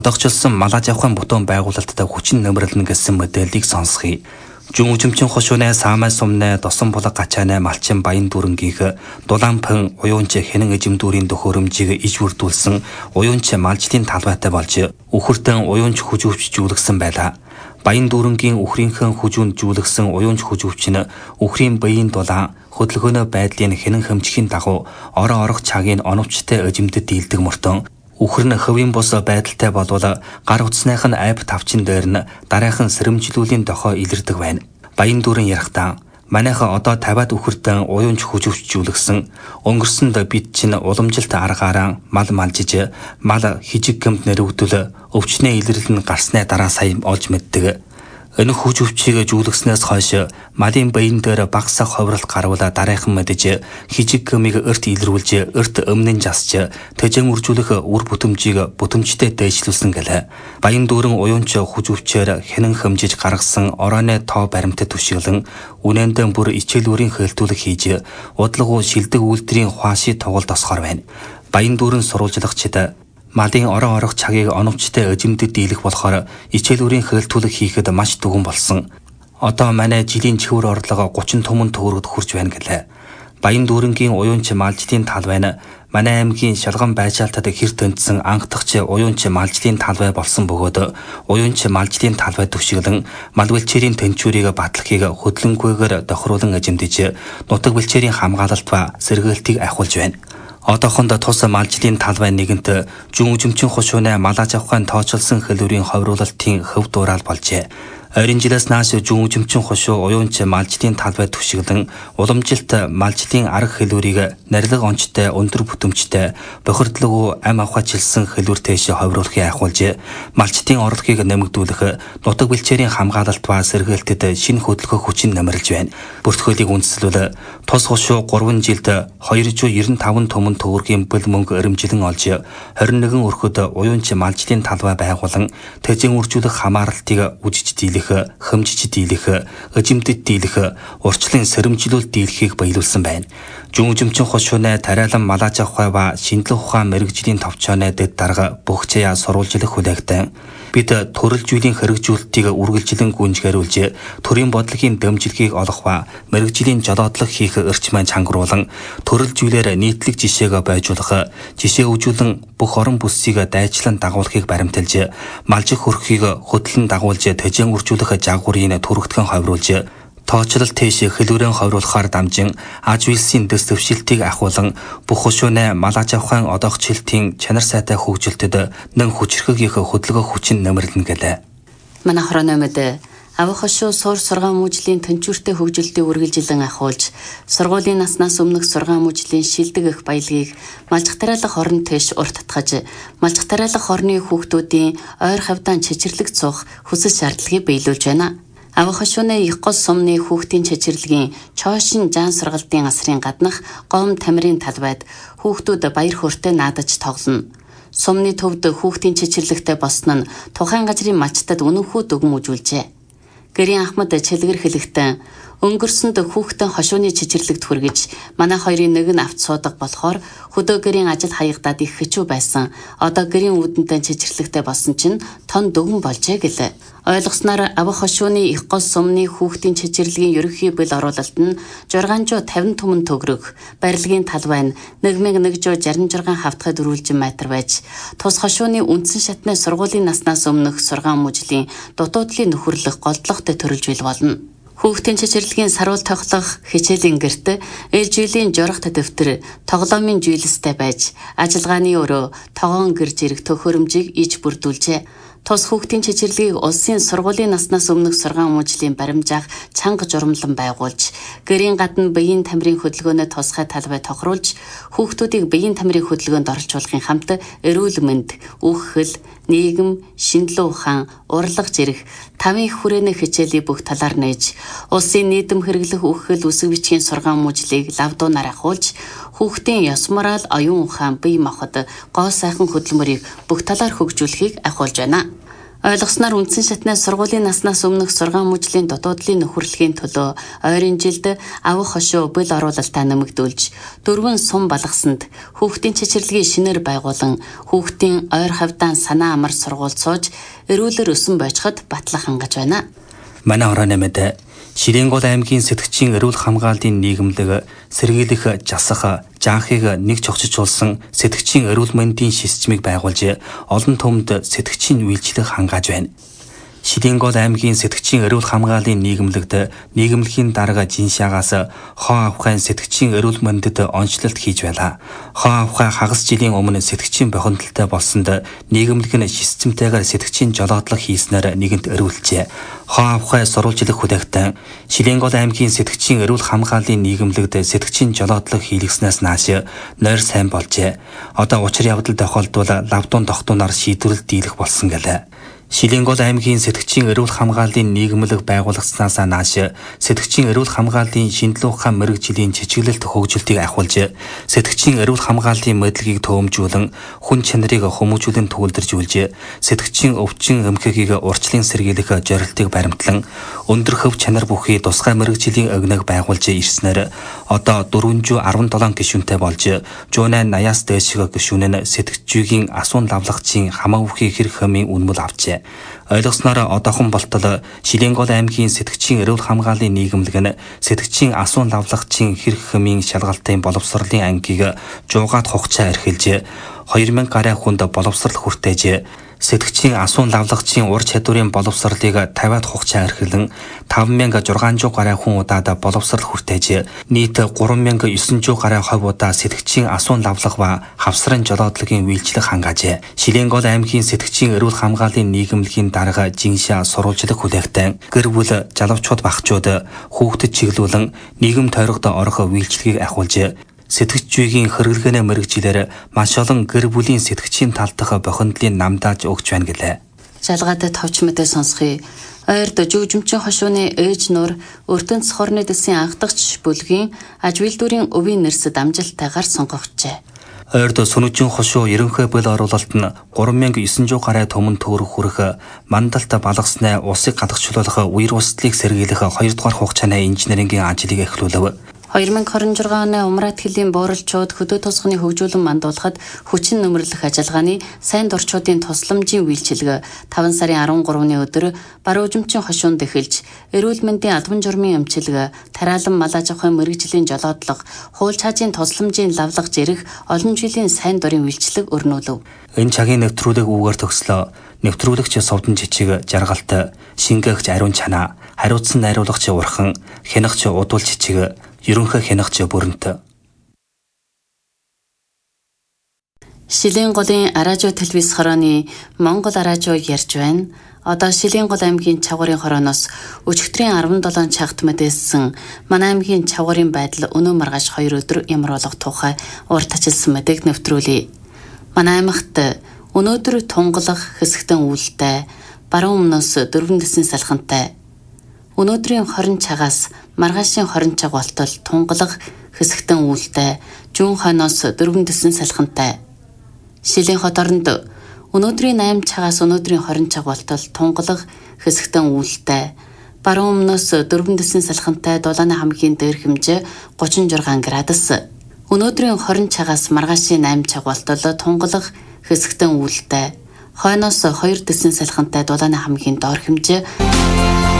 Дагчилсан малаж авахын бутуун байгуулалтад хүчин нэмэрлэн гэсэн мэдээллийг сонсхий. Жун үжимчин хошуунэ саамай сумнэ досон булаг гачаанэ малчин баян дүрэнгийнх дулаанпан уюунч хэнэн эжимдүүрийн төхөөрөмжийг иж бүрдүүлсэн уюунч малжлын талбайтай болж үхэртэн уюунч хүжүүвчжүүлгсэн байлаа. Баян дүрэнгийн үхрийнхэн хүжүүнд жүүлгсэн уюунч хүжүүвч нь үхрийн баян дулаан хөдөлгөөнөө байдлын хэнэн хэмжихийн дагуу орон орох цагийн оновчтой эжимдэд дийлдэг мөртөн үхэр нь хөвийн бус байдалтай болвол гар утасных нь айп тавчин дээр нь дараахан сэрэмжлүүлийн дохоо илэрдэг байна. Баян дүүрэн ярахтаа манайха одоо 50-аад үхэрдэн уюунч хүжүүвчжүүлгсэн өнгөрсөнд бид чинь уламжилт аргаараа мал малжиж мал хижиг гэмт нэрвдэл өвчнээ илэрлэл нь гарсны дараа сайн олж мэддэг. Өнөх хүжүүвчийг жүүлгснээс хойш малын баян дээр багсаа ховрол гарвал дараахан мэдэж хижиг гэмийг өрт илрүүлж өрт өмнө засч тэжэн үржүүлэх үр бүтэмжийг бүтэмжтэй дээшлүүлсэн гэлээ. Баян дүүрэн уюунч хүжүүвчээр хэнэн хэмжиж гаргасан орооны тоо баримтад түшиглэн үнэндээ бүр ичээлүүрийн хэлтүүлэг хийж удалгуу шилдэг үйлдвэрийн хуаши тоглолт тосгоор байна. Баян дүүрэн сурвалжлагчид малын орон орох цагийг оновчтой эжимдэд дийлэх болохоор ичээлүүрийн хэлтүүлэг хийхэд маш дүгэн болсон. Одоо манай жилийн чихвэр орлого 30 түмэн төгрөгөд хүрч байна гэлээ. Баян дүүрэнгийн уюунч малжлын талбай нь манай аймгийн шалган байшаалтад хэр тэнцсэн анхдагч уюунч малжлын талбай болсон бөгөөд уюунч малжлын талбай түшиглэн мал бэлчээрийн тэнцвэрийг батлахыг хөдөлгөөнгүйгээр тохируулан эжимдэж нутаг бэлчээрийн хамгаалалт ба сэргээлтийг ахиулж байна. Одоохонд тус малжлын талбай нэгэнт жун үжимчин хошуунэ малаж авахын тооцолсон хэлбэрийн ховруулалтын хөв дуурал болжээ. Ойрын жилээс нааш жун үжимчин хошуу уюунч малжлын талбай түшиглэн уламжилт малжлын арга хэлбэрийг нарилга онцтой өндөр бүтэмжтэй бохирдлогоо ам авахчилсан хэлбэр тэш ховруулахыг ахиулж малчтын орлогыг нэмэгдүүлэх нутаг бэлчээрийн хамгаалалт ба сэргээлтэд шинэ хөдөлгөөх хүчин нэмэрлж байна. Бүртгүүлийг үндэслэл тус хошуу 3 жилд 295 түмэн төгрөгийн бэл мөнгө өрөмжлөн олж 21 өрхөд уюунч малжлын талбай байгуулан тэжэн үржүүлэх хамааралтыг үжиж дийлэх хэмжиж дийлэх, эжимдэд дийлэх, урчлын сэрэмжлүүл дийлэхийг баялуулсан байна. Жун үжимчин хошуунэ тариалан малаж авах ба шинжлэх ухаан мэрэгжлийн товчооны дэд дарга бүх чаяа сурвалжлах хүлээгтэн бид төрөл зүйлийн хэрэгжүүлэлтийг үргэлжлэн гүнжгээрүүлж төрийн бодлогын дэмжлэгийг олох ба мэрэгжлийн жолоодлого хийх эрчмээ чангруулан төрөл зүйлээр нийтлэг жишээг байжуулах, жишээ өгүүлэн бүх орон бүсийг дайчлан дагуулахыг баримталж, малжих хөрхийг хөдлөн дагуулж тэжэн үржүүлэх жаагуурын төрөгдгөн ховруулж тоочлол тэш хэлбэрэн ховруулахаар дамжин аж үйлсийн дэс төвшилтийг ахуулан бүх хошуунэ малаж авахын одоохчлтын чанар сайтай хөгжилтэд нэн хүчрхэг их хөдөлгөөх хүчин нэмэрлэн гэлээ. Манай хороономед авах хошуу сур сургаан мужлийн тэнцвэртэй хөгжилтийг үргэлжилэн ахуулж сургуулийн наснаас өмнөх сургаан мужлийн шилдэг их баялагийг малжих тариалах орон тэш урт татгаж малжих тариалах орны хүүхдүүдийн ойр хавьдаан чичирлэг цух хүсэл шаардлагыг биелүүлж байна. Авах хошууны их гол сумны хүүхдийн чичирлэгийн чоошин жаан сургалтын асрын гаднах гом тамирын талбайд хүүхдүүд баяр хөөртэй наадаж тоглоно. Сумны төвд хүүхдийн чичирлэгтэй босно нь тухайн газрын малчтад үнэнхүү дүгэн үзүүлжээ. Гэрийн Ахмад чэлгэр хэлэхдээ өнгөрсөнд хүүхдэн хошууны чичирлэгт хүргэж манай хоёрын нэг нь авч суудаг болохоор хөдөө гэрийн ажил хаягдаад их хэцүү байсан. Одоо гэрийн үүдэнтэй чичирлэгтэй болсон чинь тон дүгэн болжээ гэлээ. Ойлгосноор авах хошууны их гол сумны хүүхдийн чичирлэгийн ерөнхий бэл оруулалт нь 650 түмэн төгрөг, барилгын талбай нь 1166 хавтгад дөрвөлжин метр байж, тус хошууны үндсэн шатны сургуулийн наснаас өмнөх сургаан мужлийн дутуудлын нөхөрлөх голдлоготой төрөлж бил болно. Хүүхдийн чичирлэгийн саруул тоглох хичээлийн гэрт ээлж жилийн жорох дэвтэр тоглоомын жийлстэй байж ажиллагааны өрөө тогоон гэр зэрэг төхөөрөмжийг иж бүрдүүлжээ. Тус хүүхдийн чичирлэгийг улсын сургуулийн наснаас өмнөх сургаан мужлийн баримжаах чанга журамлан байгуулж, гэрийн гадна биеийн тамирын хөдөлгөөнөө тусгай талбай тохируулж, хүүхдүүдийг биеийн тамирын хөдөлгөөнд оролцуулахын хамт эрүүл мэнд, үхэл, нийгэм, шинжилгээ ухаан, урлаг зэрэг 5 их хүрээний хичээлийг бүх талаар нээж, улсын нийтэм хэрэглэх үхэл үсэг бичгийн сургаан мужлыг лавдуунаар ахуулж, хүүхдийн ёс мораль, оюун ухаан, бие махбод гоо сайхан хөдөлмөрийг бүх талаар хөгжүүлэхийг ахиулж байна. Ойлгосноор үндсэн шатнаас сургуулийн наснаас өмнөх 6 мужлийн дутуудлын нөхөрлөгийн төлөө ойрын жилд авах хошуу бэл оруулалтаа нэмэгдүүлж 4 сум балгасанд хүүхдийн чичирлэгийг шинээр байгуулан хүүхдийн ойр хавьдаан санаа амар сургуульд сууж эрүүлэр өсөн бойчход батлах хангаж байна. Манай хорооны мэдээ Шилэнгол аймгийн сэтгчийн эрүүл хамгааллын нийгэмлэг сэргийлэх жасах жаахыг нэг чогцолжуулсан сэтгчийн эрүүл мэндийн шисжмийг байгуулж олон түмэнд сэтгчийн үйлчлэг хангааж байна. Шилэнгол аймгийн сэтгчийн эрүүл хамгааллын нийгэмлэгт нийгэмлэгийн дарга жиншаагаас хоо авахын сэтгчийн эрүүл мэндэд онцлолт хийж байлаа. Хоо авахаа хагас жилийн өмнө сэтгчийн бохирдолтой болсонд нийгэмлэг нь шисжмтэйгээр сэтгчийн жолоодлого хийснээр нэгэнт эрүүлжээ. Хоо авахай сурвалжлах хүлээгтэн Шилэнгол аймгийн сэтгчийн эрүүл хамгааллын нийгэмлэгт сэтгчийн жолоодлого хийлгэснээс нааш нойр сайн болжээ. Одоо учир явдал тохиолдвол лавдуун тогтооноор шийдвэрлэл дийлэх болсон гэлээ. Шилэнгол аймгийн сэтгчийн эрүүл хамгааллын нийгэмлэг байгуулагдсанаас нааш сэтгчийн эрүүл хамгааллын шинжилгээ ухаан мэрэгжлийн чиглэлт хөгжилтийг ахиулж сэтгчийн эрүүл хамгааллын мэдлэгийг төвөмжүүлэн хүн чанарыг хүмүүжүүлэн төвлөржүүлж сэтгчийн өвчин эмхэгийг урчлын сэргийлэх зорилтыг баримтлан өндөр хөв чанар бүхий тусгай мэрэгжлийн өгнөг байгуулж ирснээр одоо 417 гишүүнтэй болж 180-аас дээших гишүүн нь сэтгчийн асуун лавлагчийн хамаагүй хэрэг хэмээн үнэмэл авчээ. Ойлгосноор одоохон болтол Шилэнгол аймгийн сэтгчийн эрүүл хамгааллын нийгэмлэг нь сэтгчийн асуун лавлагчийн хэрэг хэмээн шалгалтын боловсролын ангийг 100-аад хугацаа эрхэлж 2000 гаруй хүнд боловсрол хүртээж сэтгчийн асуун лавлагчийн ур чадварын боловсролыг 50-аад хугацаа эрхэлэн 5600 гаруй хүн удаад боловсрол хүртээж нийт 3900 гаруй хувь удаа сэтгчийн асуун лавлах ба хавсрын жолоодлогын үйлчлэг хангаажээ. Шилэнгол аймгийн сэтгчийн эрүүл хамгааллын нийгэмлэгийн дарга жиншаа сурвалжлах хүлээгтэн гэр бүл залуучууд багчууд хүүхдэд чиглүүлэн нийгэм тойрогт орох үйлчлэгийг ахиулж сэтгчийн хэрэглэгээний мэрэгчлэр маш олон гэр бүлийн сэтгчийн тал дахь бохиндлын намдааж өгч байна гэлээ. Жалгаатай товч мэдээ сонсхий. Ойрд жүгжимчин хошууны ээж нуур өртөнц хорны дэсийн анхдагч бүлгийн аж үйлдвэрийн өвийн нэрсэд амжилттайгаар сонгогджээ. Ойрд сүнүжин хошуу ерөнхий бэл оруулалт нь 3900 гаруй төмөн төгрөг хүрэх мандалт балгаснаа усыг гадагшлуулах үер устдалыг сэргийлэх 2 дугаар хугацааны инженерингийн ажлыг эхлүүлв. 2026 оны Умрат хөлийн бууралчууд хөдөө тосгоны хөгжүүлэн мандуулахад хүчин нөмрлөх ажиллагааны сайн дурчуудын тусламжийн үйлчилгээ 5 сарын 13-ны өдөр баруун жимчин хошуунд эхэлж эрүүл мэндийн албан журмын эмчилгээ, тариалан мал аж ахуйн мэрэгжлийн жолоодлого, хууль цаажийн тусламжийн лавлагж ирэх олон жилийн сайн дурын үйлчлэг өрнүүлв. Энэ цагийн нэвтрүүлэг үүгээр төгслөө. Нэвтрүүлэгч Совдон Жижиг жаргалт, шингээгч Ариун Чанаа, хариуцсан найруулагч Урхан, хянагч Удул Жижиг, ерөнхий хянагч Бүрэнт. Шилэнголын Араажуу телевиз хорооны Монгол Араажуу ярьж байна. Одоо Шилэнгол аймгийн Чавгарын хорооноос өчигдрийн 17 цагт мэдээлсэн манай аймгийн Чавгарын байдал өнөө маргааш 2 өдөр ямруулах тухай урт ажилласан мэдээг нэвтрүүлье. Манай аймагт өнөөдөр тунгалах хэсэгтэн үүлтэй, баруун өмнөөс 4 дэсний салхинтай. Өнөөдрийн 20 цагаас маргаашийн 20 цаг болтол тунгалах хэсэгтэн үүлтэй, зүүн хойноос 4 дэсний салхинтай. Шилэн хот оронд өнөөдрийн 8 цагаас өнөөдрийн 20 цаг болтол тунгалах хэсэгтэн үүлтэй, баруун өмнөөс 4 дэсний салхинтай дулааны хамгийн дээр хэмжээ 36 градус. Өнөөдрийн 20 цагаас маргаашийн 8 цаг болтол тунгалах хэсэгтэн үүлтэй, хойноос 2 дэсний салхинтай дулааны хамгийн доор хэмжээ